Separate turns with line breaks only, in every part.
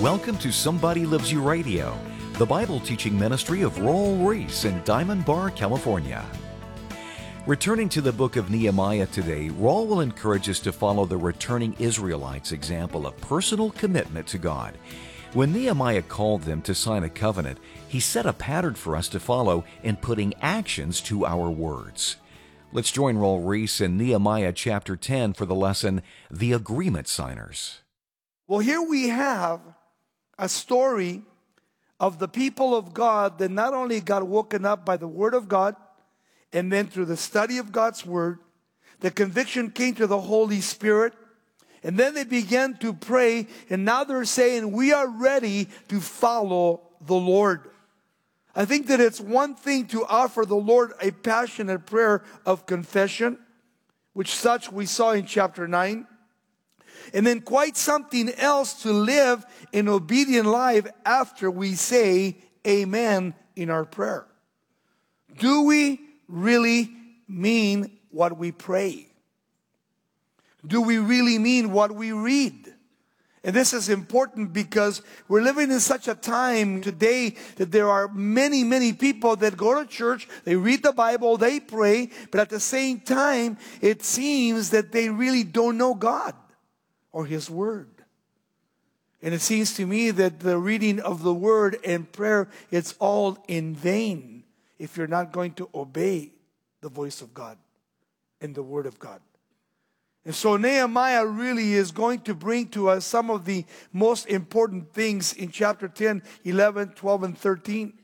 Welcome to Somebody Loves You Radio, the Bible teaching ministry of Roel Reese in Diamond Bar, California. Returning to the book of Nehemiah today, Roel will encourage us to follow the returning Israelites' example of personal commitment to God. When Nehemiah called them to sign a covenant, he set a pattern for us to follow in putting actions to our words. Let's join Roel Reese in Nehemiah chapter 10 for the lesson, The Agreement Signers.
Well, here we have a story of the people of God that not only got woken up by the Word of God, and then through the study of God's Word, the conviction came to the Holy Spirit, and then they began to pray, and now they're saying, we are ready to follow the Lord. I think that it's one thing to offer the Lord a passionate prayer of confession, which such we saw in chapter 9. And then quite something else to live an obedient life after we say amen in our prayer. Do we really mean what we pray? Do we really mean what we read? And this is important because we're living in such a time today that there are many, many people that go to church, they read the Bible, they pray, but at the same time, it seems that they really don't know God or His Word. And it seems to me that the reading of the Word and prayer, it's all in vain if you're not going to obey the voice of God and the Word of God. And so Nehemiah really is going to bring to us some of the most important things in chapter 10, 11, 12, and 13.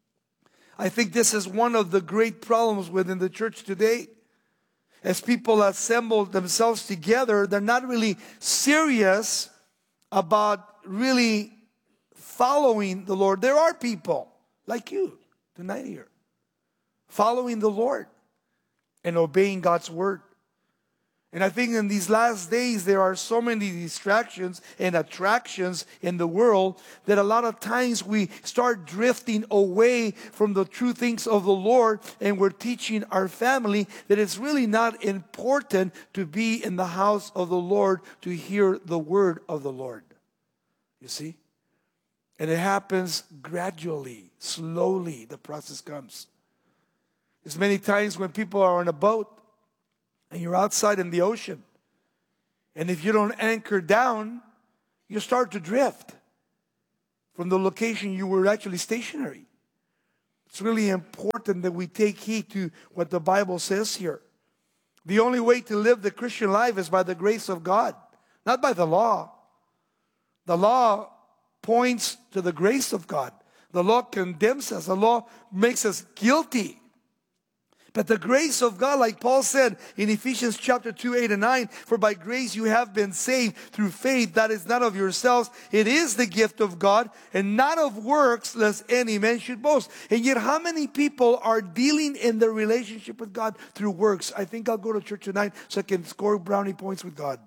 I think this is one of the great problems within the church today. As people assemble themselves together, they're not really serious about really following the Lord. There are people like you tonight here, following the Lord and obeying God's Word. And I think in these last days, there are so many distractions and attractions in the world that a lot of times we start drifting away from the true things of the Lord, and we're teaching our family that it's really not important to be in the house of the Lord to hear the word of the Lord. You see? And it happens gradually, slowly, the process comes. There's many times when people are on a boat, and you're outside in the ocean. And if you don't anchor down, you start to drift from the location you were actually stationary. It's really important that we take heed to what the Bible says here. The only way to live the Christian life is by the grace of God, not by the law. The law points to the grace of God. The law condemns us. The law makes us guilty. But the grace of God, like Paul said in Ephesians chapter 2, 8 and 9, for by grace you have been saved through faith, that is not of yourselves. It is the gift of God, and not of works, lest any man should boast. And yet how many people are dealing in their relationship with God through works? I think I'll go to church tonight so I can score brownie points with God.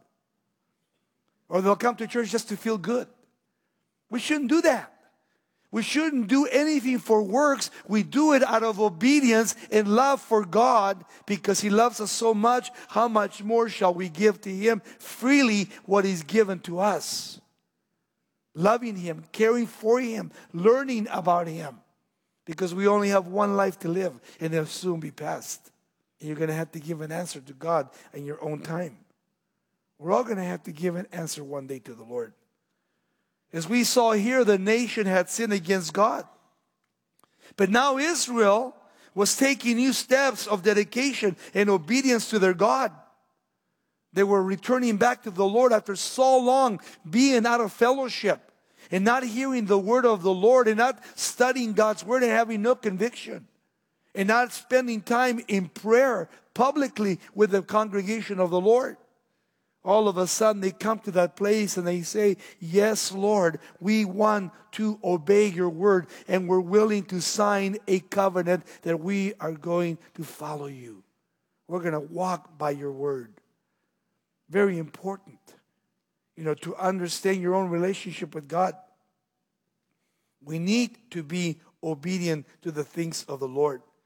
Or they'll come to church just to feel good. We shouldn't do that. We shouldn't do anything for works. We do it out of obedience and love for God because He loves us so much. How much more shall we give to Him freely what He's given to us? Loving Him, caring for Him, learning about Him. Because we only have one life to live and it'll soon be past. And you're going to have to give an answer to God in your own time. We're all going to have to give an answer one day to the Lord. As we saw here, the nation had sinned against God. But now Israel was taking new steps of dedication and obedience to their God. They were returning back to the Lord after so long being out of fellowship and not hearing the word of the Lord and not studying God's word and having no conviction and not spending time in prayer publicly with the congregation of the Lord. All of a sudden they come to that place and they say, yes, Lord, we want to obey your word and we're willing to sign a covenant that we are going to follow you. We're going to walk by your word. Very important, to understand your own relationship with God. We need to be obedient to the things of the Lord.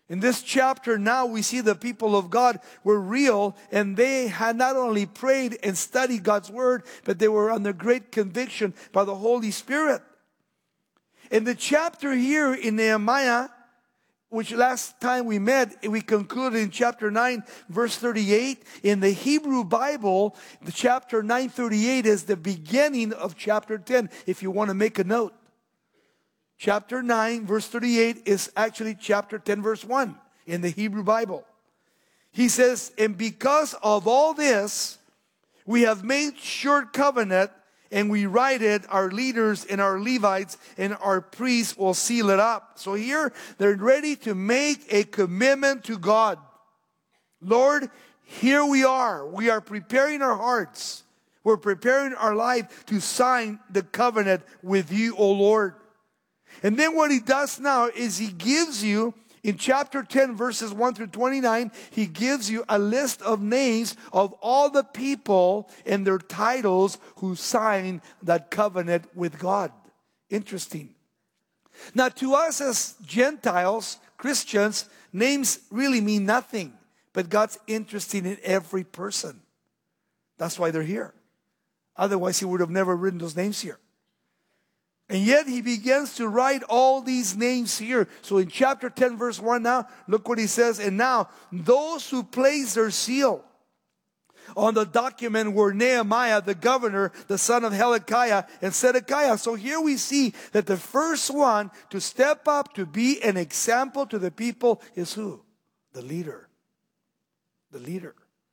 In this chapter now we see the people of God were real, and they had not only prayed and studied God's word, but they were under great conviction by the Holy Spirit. In the chapter here in Nehemiah, which last time we met, we concluded in chapter 9, verse 38. In the Hebrew Bible, the chapter 9:38 is the beginning of chapter 10, if you want to make a note. Chapter 9, verse 38 is actually chapter 10, verse 1 in the Hebrew Bible. He says, and because of all this, we have made sure covenant, and we write it, our leaders and our Levites and our priests will seal it up. So here, they're ready to make a commitment to God. Lord, here we are. We are preparing our hearts. We're preparing our life to sign the covenant with you, O Lord. And then what he does now is he gives you, in chapter 10, verses 1 through 29, he gives you a list of names of all the people and their titles who signed that covenant with God. Interesting. Now, to us as Gentiles, Christians, names really mean nothing. But God's interested in every person. That's why they're here. Otherwise, he would have never written those names here. And yet he begins to write all these names here. So in chapter 10, verse 1 now, look what he says. And now, those who place their seal on the document were Nehemiah, the governor, the son of Hilkiah, and Zedekiah. So here we see that the first one to step up to be an example to the people is who? The leader. The leader.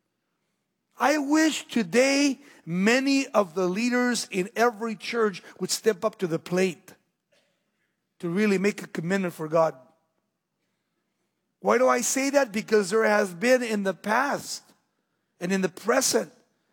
I wish today many of the leaders in every church would step up to the plate to really make a commitment for God. Why do I say that? Because there has been in the past and in the present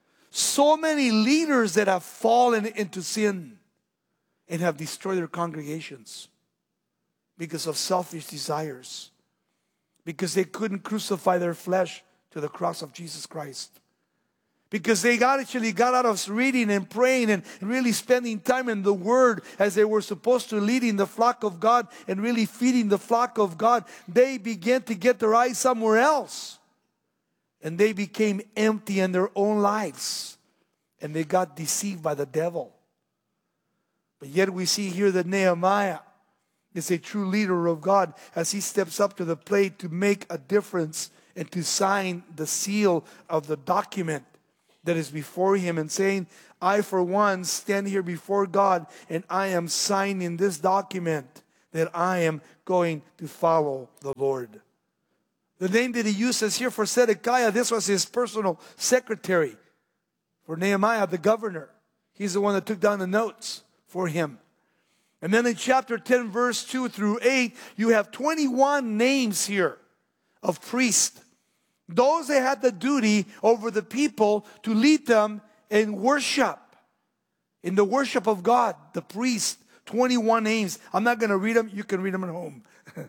so many leaders that have fallen into sin and have destroyed their congregations because of selfish desires, because they couldn't crucify their flesh to the cross of Jesus Christ. Because they actually got out of reading and praying and really spending time in the Word as they were supposed to, leading the flock of God and really feeding the flock of God. They began to get their eyes somewhere else. And they became empty in their own lives. And they got deceived by the devil. But yet we see here that Nehemiah is a true leader of God as he steps up to the plate to make a difference and to sign the seal of the document that is before him, and saying, I for one stand here before God and I am signing this document that I am going to follow the Lord. The name that he uses here for Zedekiah, this was his personal secretary. For Nehemiah, the governor, he's the one that took down the notes for him. And then in chapter 10, verse 2 through 8, you have 21 names here of priests. Those that had the duty over the people to lead them in worship. In the worship of God, the priest, 21 names. I'm not going to read them. You can read them at home.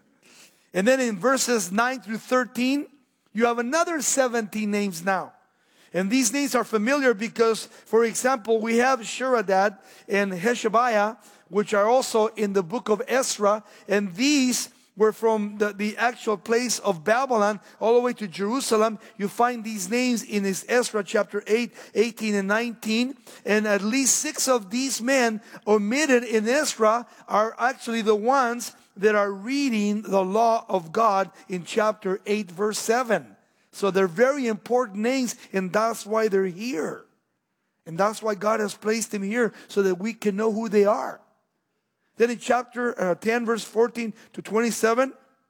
And then in verses 9 through 13, you have another 17 names now. And these names are familiar because, for example, we have Sheradad and Heshabiah, which are also in the book of Ezra. And these were from the actual place of Babylon all the way to Jerusalem. You find these names in Ezra chapter 8, 18 and 19. And at least 6 of these men omitted in Ezra are actually the ones that are reading the law of God in chapter 8, verse 7. So they're very important names, and that's why they're here. And that's why God has placed them here, so that we can know who they are. Then in chapter 10, verse 14 to 27,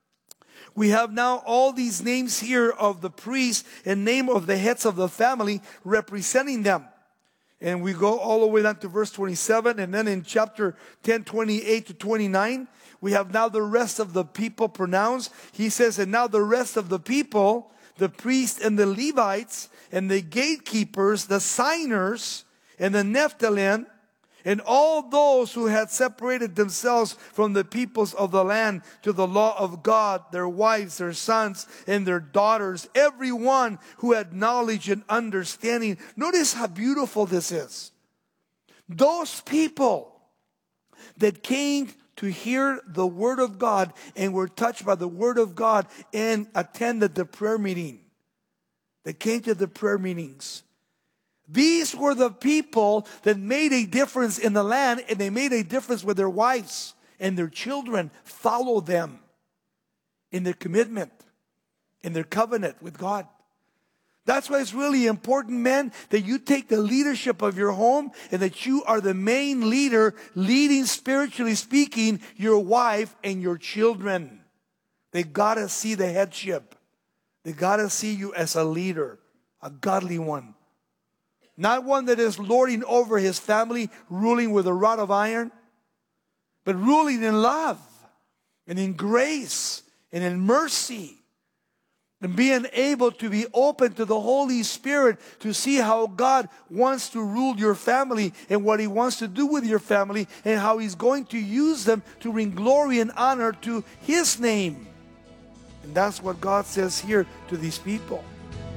we have now all these names here of the priests and name of the heads of the family representing them. And we go all the way down to verse 27. And then in chapter 10, 28 to 29, we have now the rest of the people pronounced. He says, and now the rest of the people, the priests and the Levites and the gatekeepers, the signers and the Nephilim, and all those who had separated themselves from the peoples of the land to the law of God, their wives, their sons, and their daughters, everyone who had knowledge and understanding. Notice how beautiful this is. Those people that came to hear the Word of God and were touched by the Word of God and attended the prayer meeting. They came to the prayer meetings. These were the people that made a difference in the land, and they made a difference with their wives and their children. Follow them in their commitment, in their covenant with God. That's why it's really important, men, that you take the leadership of your home and that you are the main leader, leading, spiritually speaking, your wife and your children. They got to see the headship. They got to see you as a leader, a godly one. Not one that is lording over his family, ruling with a rod of iron, but ruling in love and in grace and in mercy. And being able to be open to the Holy Spirit to see how God wants to rule your family and what He wants to do with your family and how He's going to use them to bring glory and honor to His name. And that's what God says here to these people.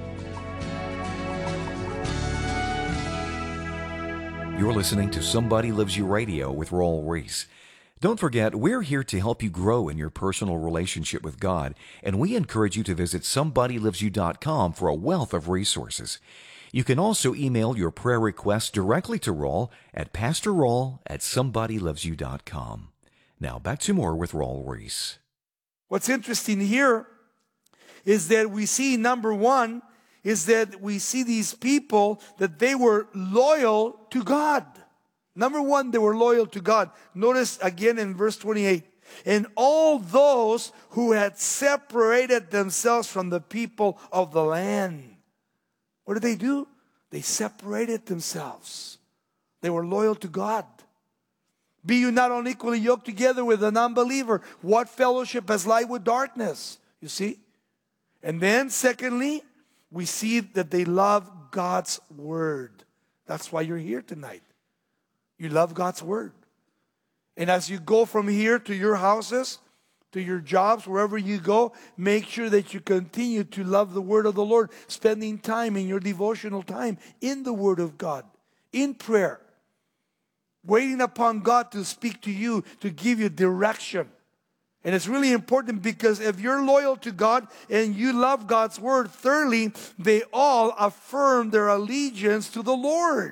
You're listening to Somebody Loves You Radio with Raul Ries. Don't forget, we're here to help you grow in your personal relationship with God, and we encourage you to visit somebodylovesyou.com for a wealth of resources. You can also email your prayer requests directly to Raul at pastorraul@somebodylovesyou.com. Now back to more with Raul Ries.
What's interesting here is that we see, number one, is that we see these people that they were loyal to God. Number one, they were loyal to God. Notice again in verse 28. And all those who had separated themselves from the people of the land. What did they do? They separated themselves. They were loyal to God. Be you not unequally yoked together with an unbeliever. What fellowship has light with darkness? You see? And then secondly, we see that they love God's word. That's why you're here tonight. You love God's word. And as you go from here to your houses, to your jobs, wherever you go, make sure that you continue to love the word of the Lord, spending time in your devotional time in the word of God, in prayer, waiting upon God to speak to you, to give you direction. And it's really important because if you're loyal to God and you love God's word, thirdly, they all affirm their allegiance to the Lord.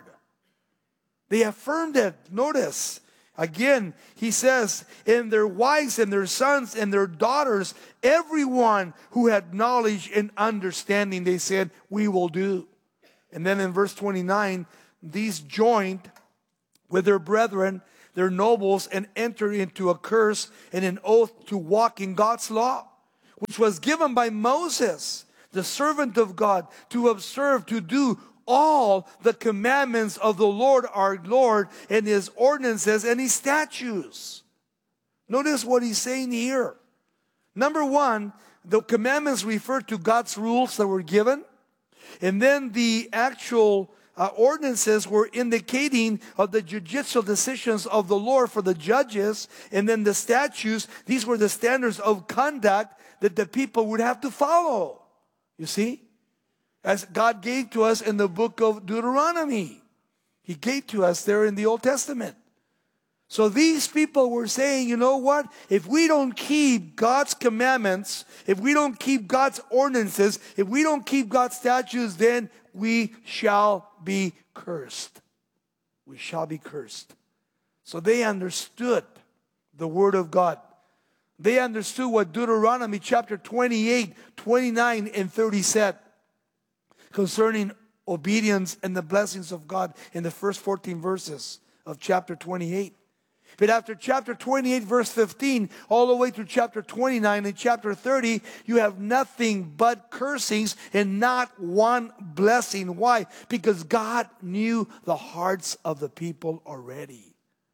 They affirmed it. Notice, again, he says, and their wives and their sons and their daughters, everyone who had knowledge and understanding, they said, we will do. And then in verse 29, these joined with their brethren, their nobles, and entered into a curse and an oath to walk in God's law, which was given by Moses, the servant of God, to observe, to do all the commandments of the Lord our Lord and His ordinances and His statutes. Notice what he's saying here. Number one, the commandments refer to God's rules that were given. And then the actual ordinances were indicating of the judicial decisions of the Lord for the judges. And then the statutes, these were the standards of conduct that the people would have to follow. You see? As God gave to us in the book of Deuteronomy. He gave to us there in the Old Testament. So these people were saying, you know what? If we don't keep God's commandments, if we don't keep God's ordinances, if we don't keep God's statutes, then we shall be cursed. We shall be cursed. So they understood the word of God. They understood what Deuteronomy chapter 28, 29, and 30 said concerning obedience and the blessings of God in the first 14 verses of chapter 28. But after chapter 28, verse 15, all the way to chapter 29 and chapter 30, you have nothing but cursings and not one blessing. Why? Because God knew the hearts of the people already.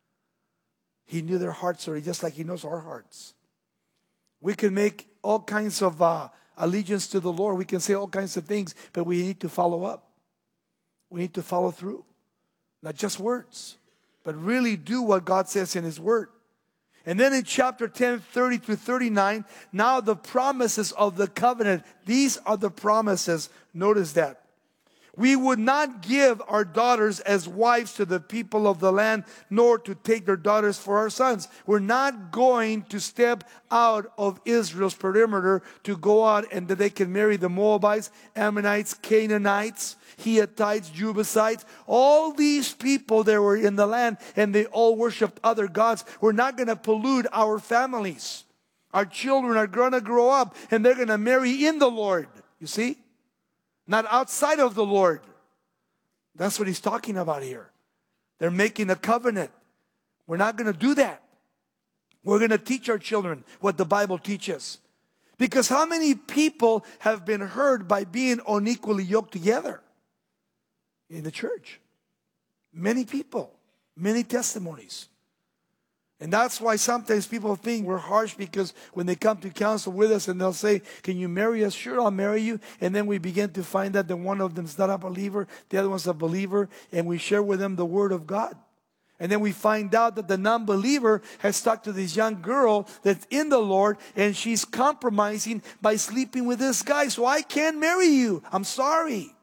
He knew their hearts already, just like He knows our hearts. We can make all kinds of allegiance to the Lord. We can say all kinds of things, but we need to follow up. We need to follow through. Not just words, but really do what God says in His Word. And then in chapter 10, 30 to 39, now the promises of the covenant. These are the promises. Notice that. We would not give our daughters as wives to the people of the land, nor to take their daughters for our sons. We're not going to step out of Israel's perimeter to go out and that they can marry the Moabites, Ammonites, Canaanites, Hittites, Jebusites. All these people that were in the land and they all worshiped other gods. We're not going to pollute our families. Our children are going to grow up and they're going to marry in the Lord. You see? Not outside of the Lord. That's what he's talking about here. They're making a covenant. We're not going to do that. We're going to teach our children what the Bible teaches. Because how many people have been hurt by being unequally yoked together in the church? Many people, many testimonies. And that's why sometimes people think we're harsh, because when they come to counsel with us and they'll say, can you marry us? Sure, I'll marry you. And then we begin to find out that one of them's not a believer, the other one's a believer, and we share with them the Word of God. And then we find out that the non-believer has stuck to this young girl that's in the Lord, and she's compromising by sleeping with this guy. So I can't marry you. I'm sorry.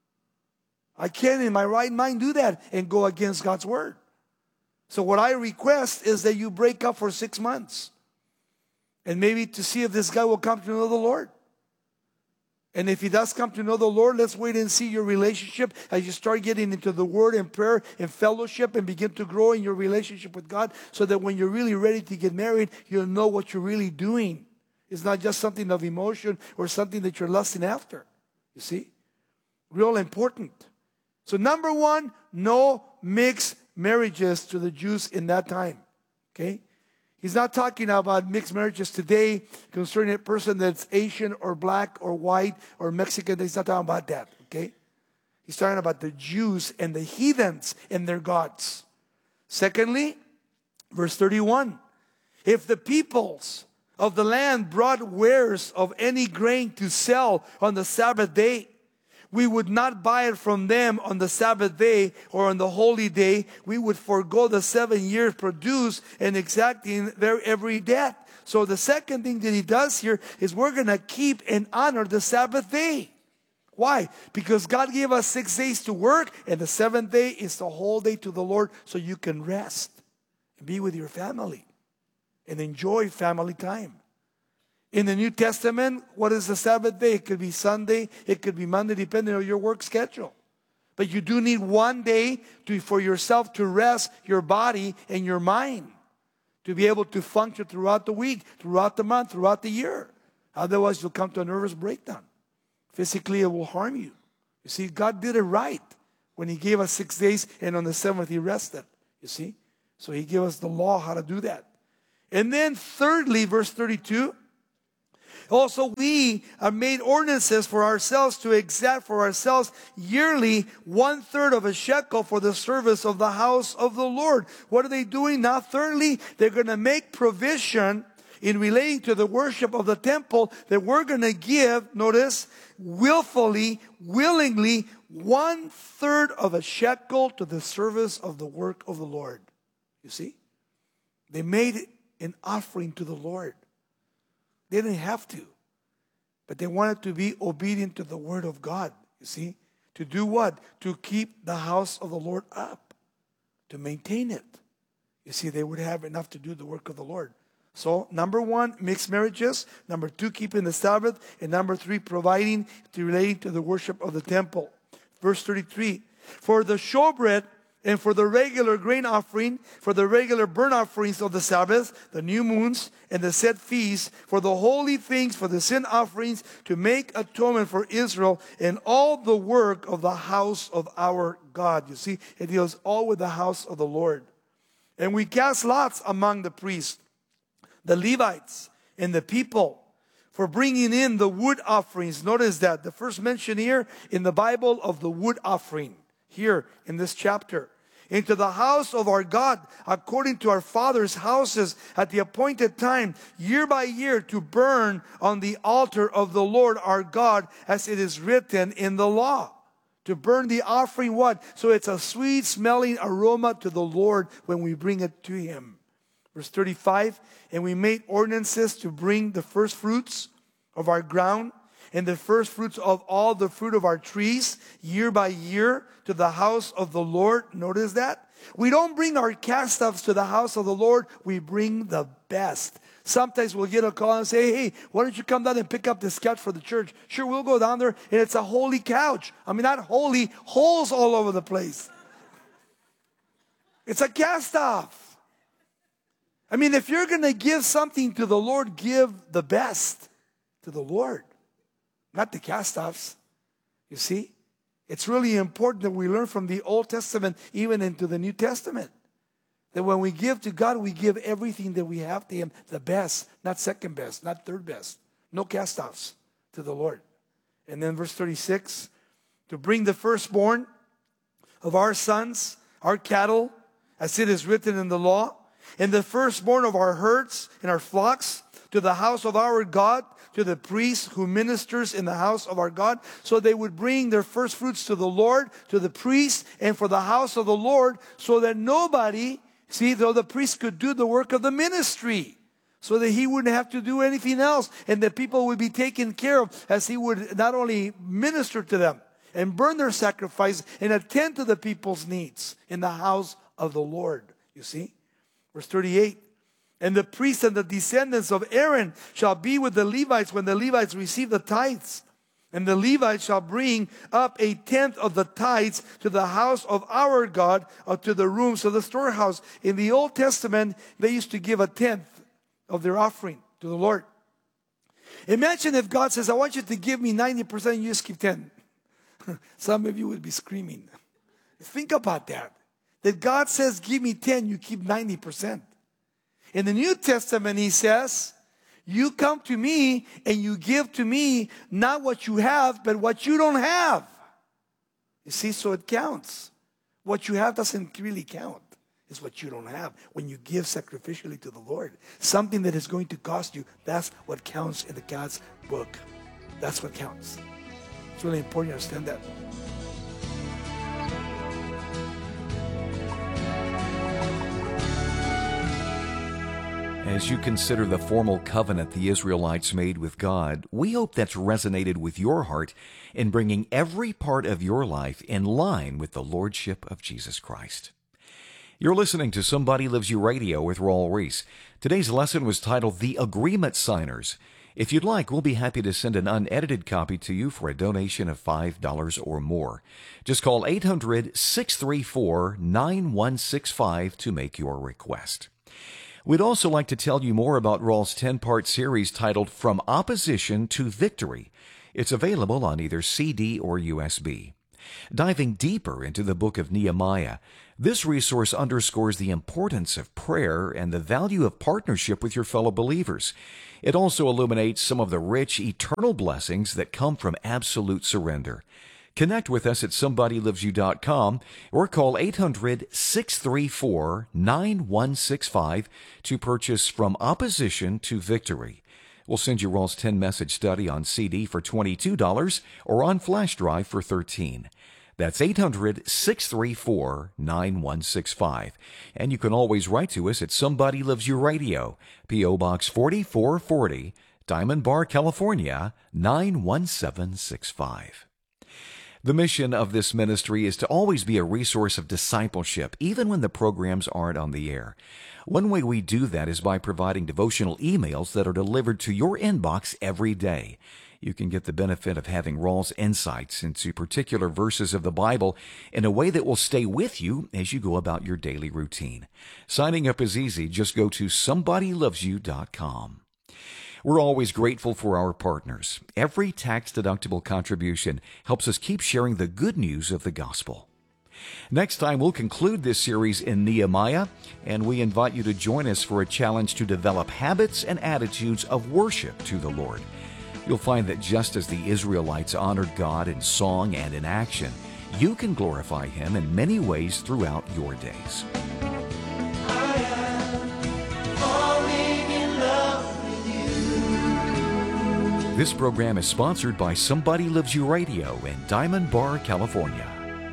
I can't in my right mind do that and go against God's Word. So what I request is that you break up for 6 months. And maybe to see if this guy will come to know the Lord. And if he does come to know the Lord, let's wait and see your relationship as you start getting into the Word and prayer and fellowship and begin to grow in your relationship with God, so that when you're really ready to get married, you'll know what you're really doing. It's not just something of emotion or something that you're lusting after. You see? Real important. So number one, no mixed marriages to the Jews in that time. Okay? He's not talking about mixed marriages today concerning a person that's Asian or black or white or Mexican. He's not talking about that. Okay? He's talking about the Jews and the heathens and their gods. Secondly, verse 31. If the peoples of the land brought wares of any grain to sell on the Sabbath day, we would not buy it from them on the Sabbath day or on the holy day. We would forego the 7 years produce and exacting their every debt. So the second thing that he does here is we're going to keep and honor the Sabbath day. Why? Because God gave us 6 days to work, and the 7th day is the whole day to the Lord, so you can rest and be with your family and enjoy family time. In the New Testament, what is the Sabbath day? It could be Sunday, it could be Monday, depending on your work schedule. But you do need 1 day for yourself to rest your body and your mind, to be able to function throughout the week, throughout the month, throughout the year. Otherwise, you'll come to a nervous breakdown. Physically, it will harm you. You see, God did it right when He gave us 6 days, and on the 7th He rested. You see? So He gave us the law how to do that. And then thirdly, verse 32, also, we are made ordinances for ourselves to exact for ourselves yearly 1/3 of a shekel for the service of the house of the Lord. What are they doing now? Thirdly, they're going to make provision in relating to the worship of the temple that we're going to give, notice, willfully, willingly, 1/3 of a shekel to the service of the work of the Lord. You see? They made an offering to the Lord. They didn't have to. But they wanted to be obedient to the Word of God. You see? To do what? To keep the house of the Lord up. To maintain it. You see, they would have enough to do the work of the Lord. So, number one, mixed marriages. Number two, keeping the Sabbath. And number three, providing relating to the worship of the temple. Verse 33. For the showbread and for the regular grain offering, for the regular burnt offerings of the Sabbath, the new moons, and the set feasts, for the holy things, for the sin offerings, to make atonement for Israel, and all the work of the house of our God. You see, it deals all with the house of the Lord. And we cast lots among the priests, the Levites, and the people, for bringing in the wood offerings. Notice that the first mention here in the Bible of the wood offering, here in this chapter. Into the house of our God, according to our fathers' houses, at the appointed time, year by year, to burn on the altar of the Lord our God, as it is written in the law. To burn the offering, what? So it's a sweet-smelling aroma to the Lord when we bring it to Him. Verse 35, and we made ordinances to bring the first fruits of our ground, and the first fruits of all the fruit of our trees, year by year, to the house of the Lord. Notice that? We don't bring our cast-offs to the house of the Lord. We bring the best. Sometimes we'll get a call and say, hey, why don't you come down and pick up this couch for the church? Sure, we'll go down there, and it's a holy couch. I mean, not holy, holes all over the place. It's a cast-off. I mean, if you're going to give something to the Lord, give the best to the Lord, not the cast-offs. You see? It's really important that we learn from the Old Testament even into the New Testament. That when we give to God, we give everything that we have to Him, the best, not second best, not third best. No cast-offs to the Lord. And then verse 36, to bring the firstborn of our sons, our cattle, as it is written in the law, and the firstborn of our herds and our flocks, to the house of our God, to the priest who ministers in the house of our God. So they would bring their first fruits to the Lord, to the priest, and for the house of the Lord, so that nobody, though the priest could do the work of the ministry, so that he wouldn't have to do anything else, and that people would be taken care of as he would not only minister to them and burn their sacrifice and attend to the people's needs in the house of the Lord. You see? Verse 38. And the priests and the descendants of Aaron shall be with the Levites when the Levites receive the tithes. And the Levites shall bring up 1/10 of the tithes to the house of our God, or to the rooms of the storehouse. In the Old Testament, they used to give 1/10 of their offering to the Lord. Imagine if God says, I want you to give me 90%, you just keep 10. Some of you would be screaming. Think about that. That God says, give me 10, you keep 90%. In the New Testament, He says, you come to me and you give to me not what you have, but what you don't have. You see, so it counts. What you have doesn't really count. It's what you don't have. When you give sacrificially to the Lord, something that is going to cost you, that's what counts in the God's book. That's what counts. It's really important you understand that.
As you consider the formal covenant the Israelites made with God, we hope that's resonated with your heart in bringing every part of your life in line with the Lordship of Jesus Christ. You're listening to Somebody Loves You Radio with Raul Ries. Today's lesson was titled The Agreement Signers. If you'd like, we'll be happy to send an unedited copy to you for a donation of $5 or more. Just call 800-634-9165 to make your request. We'd also like to tell you more about Raul's 10-part series titled From Opposition to Victory. It's available on either CD or USB. Diving deeper into the book of Nehemiah, this resource underscores the importance of prayer and the value of partnership with your fellow believers. It also illuminates some of the rich, eternal blessings that come from absolute surrender. Connect with us at SomebodyLovesYou.com or call 800-634-9165 to purchase From Opposition to Victory. We'll send you Raul's 10-message study on CD for $22 or on flash drive for $13. That's 800-634-9165. And you can always write to us at Somebody Loves You Radio, P.O. Box 4440, Diamond Bar, California, 91765. The mission of this ministry is to always be a resource of discipleship, even when the programs aren't on the air. One way we do that is by providing devotional emails that are delivered to your inbox every day. You can get the benefit of having Raul's insights into particular verses of the Bible in a way that will stay with you as you go about your daily routine. Signing up is easy. Just go to SomebodyLovesYou.com. We're always grateful for our partners. Every tax-deductible contribution helps us keep sharing the good news of the gospel. Next time, we'll conclude this series in Nehemiah, and we invite you to join us for a challenge to develop habits and attitudes of worship to the Lord. You'll find that just as the Israelites honored God in song and in action, you can glorify Him in many ways throughout your days. This program is sponsored by Somebody Loves You Radio in Diamond Bar, California.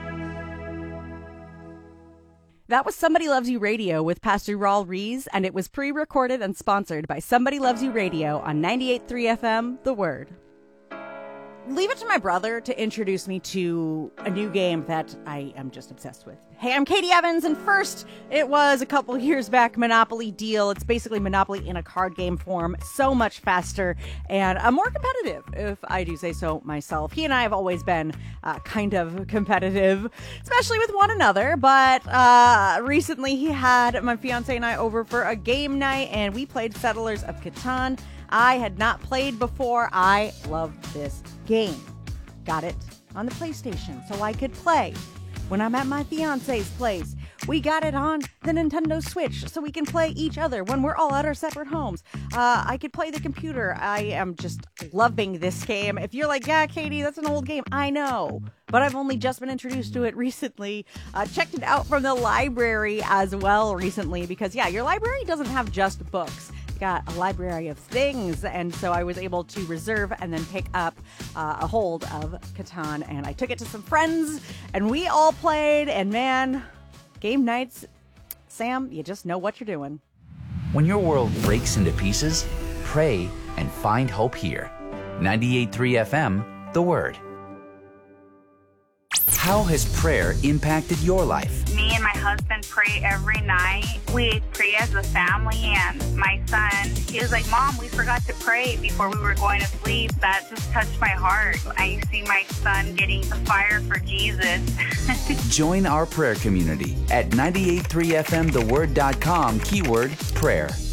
That was Somebody Loves You Radio with Pastor Raul Ries, and it was pre-recorded and sponsored by Somebody Loves You Radio on 98.3 FM, The Word. leave it to my brother to introduce me to a new game that I am just obsessed with. Hey, I'm Katie Evans, and first, it was a couple years back, Monopoly Deal. It's basically Monopoly in a card game form, so much faster and more competitive, if I do say so myself. He and I have always been kind of competitive, especially with one another, but recently he had my fiance and I over for a game night, and we played Settlers of Catan. I had not played before. I love this game. Got it on the PlayStation so I could play when I'm at my fiance's place. We got it on the Nintendo Switch so we can play each other when we're all at our separate homes. I could play the computer. I am just loving this game. If you're like, yeah, Katie, that's an old game. I know, but I've only just been introduced to it recently. Checked it out from the library as well recently because, yeah, your library doesn't have just books. Got a library of things, and so I was able to reserve and then pick up a hold of Catan, and I took it to some friends, and we all played, and man, game nights, Sam, you just know what you're doing.
When your world breaks into pieces, pray and find hope here. 98.3 FM, The Word. How has prayer impacted your life?
Me and my husband pray every night. We pray as a family, and my son, he was like, Mom, we forgot to pray before we were going to sleep. That just touched my heart. I see my son getting the fire for Jesus.
Join our prayer community at 98.3fmtheword.com, keyword prayer.